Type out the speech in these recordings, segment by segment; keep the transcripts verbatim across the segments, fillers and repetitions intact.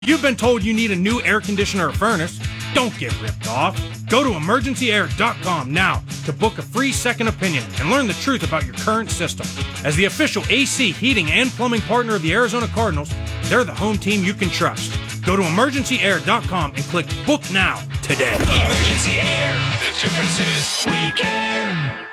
You've been told you need a new air conditioner or furnace. Don't get ripped off. Go to emergency air dot com now to book a free second opinion and learn the truth about your current system. As the official A C heating and plumbing partner of the Arizona Cardinals, they're the home team you can trust. Go to emergency air dot com and click book now today. Emergency Air. The difference is we care.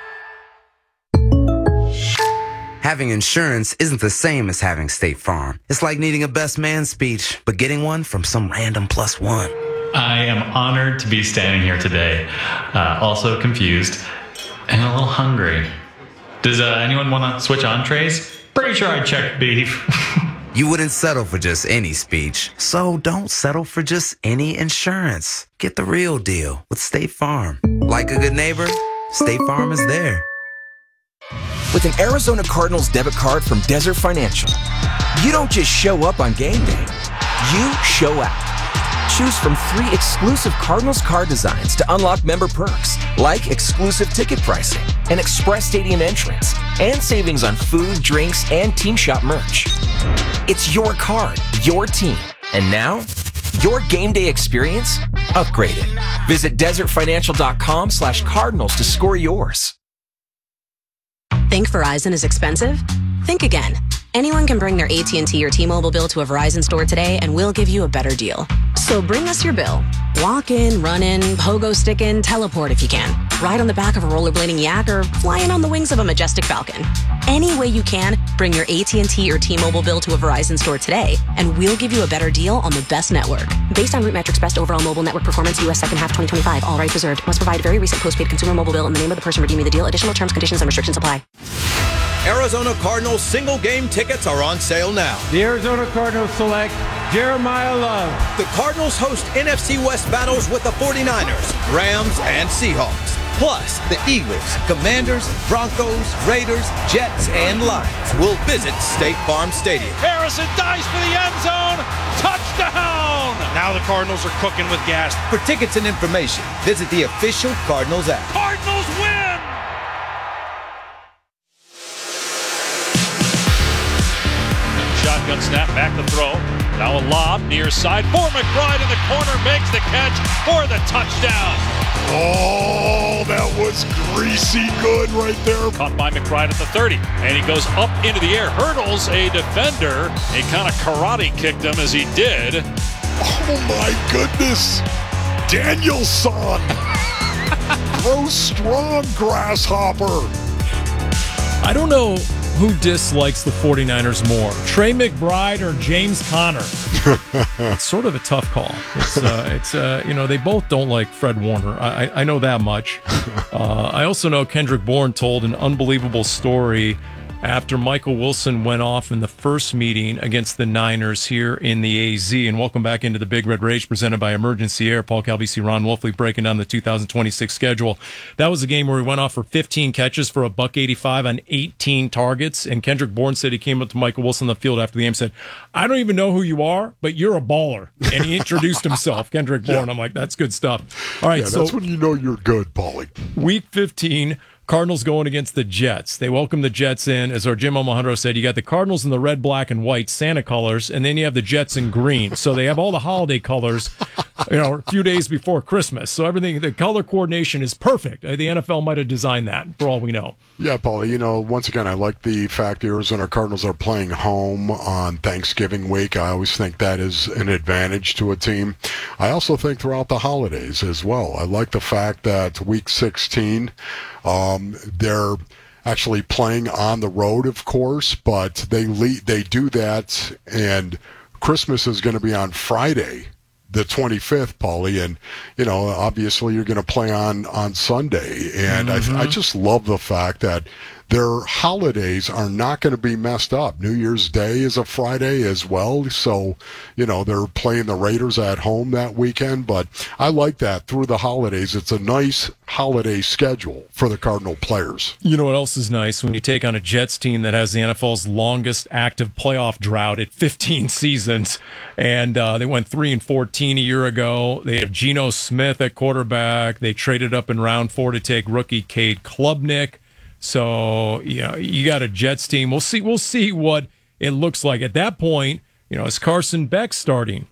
Having insurance isn't the same as having State Farm. It's like needing a best man speech, but getting one from some random plus one. I am honored to be standing here today, uh, also confused and a little hungry. Does uh, anyone want to switch entrees? Pretty sure I checked beef. You wouldn't settle for just any speech, so don't settle for just any insurance. Get the real deal with State Farm. Like a good neighbor, State Farm is there. With an Arizona Cardinals debit card from Desert Financial, you don't just show up on game day, you show out. Choose from three exclusive Cardinals card designs to unlock member perks, like exclusive ticket pricing, an express stadium entrance, and savings on food, drinks, and team shop merch. It's your card, your team, and now, your game day experience upgraded. Visit desertfinancial.com slash cardinals to score yours. Think Verizon is expensive? Think again. Anyone can bring their A T and T or T-Mobile bill to a Verizon store today and we'll give you a better deal. So bring us your bill. Walk in, run in, pogo stick in, teleport if you can. Ride on the back of a rollerblading yak or fly in on the wings of a majestic falcon. Any way you can, bring your A T and T or T-Mobile bill to a Verizon store today and we'll give you a better deal on the best network. Based on RootMetrics Best Overall Mobile Network Performance, U S second half twenty twenty-five. All rights reserved. Must provide very recent postpaid consumer mobile bill in the name of the person redeeming the deal. Additional terms, conditions, and restrictions apply. Arizona Cardinals single game tickets are on sale now. The Arizona Cardinals select Jeremiah Love. The Cardinals host N F C West battles with the forty-niners, Rams, and Seahawks. Plus, the Eagles, Commanders, Broncos, Raiders, Jets, and Lions will visit State Farm Stadium. Harrison dives for the end zone. Touchdown! Now the Cardinals are cooking with gas. For tickets and information, visit the official Cardinals app. Cardinals win! Shotgun snap, back to throw. Now a lob, near side for McBride in the corner, makes the catch for the touchdown. Oh, that was greasy good right there. Caught by McBride at the thirty, and he goes up into the air, hurdles a defender. He kind of karate kicked him as he did. Oh my goodness. Danielson. Grow strong, grasshopper. I don't know who dislikes the forty-niners more, Trey McBride or James Conner. It's sort of a tough call. It's, uh, it's uh, you know, they both don't like Fred Warner. I, I know that much. Uh, I also know Kendrick Bourne told an unbelievable story after Michael Wilson went off in the first meeting against the Niners here in the A Z. And welcome back into the Big Red Rage presented by Emergency Air. Paul Calvisi, Ron Wolfley breaking down the two thousand twenty-six schedule. That was a game where he went off for fifteen catches for a buck eighty-five on eighteen targets. And Kendrick Bourne said he came up to Michael Wilson on the field after the game and said, I don't even know who you are, but you're a baller. And he introduced himself, Kendrick Bourne. Yeah. I'm like, that's good stuff. All right, yeah, so that's when you know you're good, Paulie. Week fifteen, Cardinals going against the Jets. They welcome the Jets in. As our Jim Alejandro said, you got the Cardinals in the red, black, and white Santa colors, and then you have the Jets in green. So they have all the holiday colors, you know, a few days before Christmas. So everything, the color coordination is perfect. The N F L might have designed that, for all we know. Yeah, Paulie, you know, once again, I like the fact the Arizona Cardinals are playing home on Thanksgiving week. I always think that is an advantage to a team. I also think throughout the holidays as well. I like the fact that week sixteen, um, they're actually playing on the road, of course, but they lead, they do that, and Christmas is going to be on Friday, the twenty-fifth, Paulie, and, you know, obviously you're going to play on, on Sunday, and mm-hmm. I, I just love the fact that their holidays are not going to be messed up. New Year's Day is a Friday as well, so, you know, they're playing the Raiders at home that weekend, but I like that through the holidays. It's a nice holiday schedule for the Cardinal players. You know what else is nice? When you take on a Jets team that has the N F L's longest active playoff drought at fifteen seasons, and uh, they went three and fourteen a year ago. They have Geno Smith at quarterback. They traded up in round four to take rookie Cade Klubnik. So, you know, you got a Jets team. We'll see. We'll see what it looks like at that point. You know, is Carson Beck starting?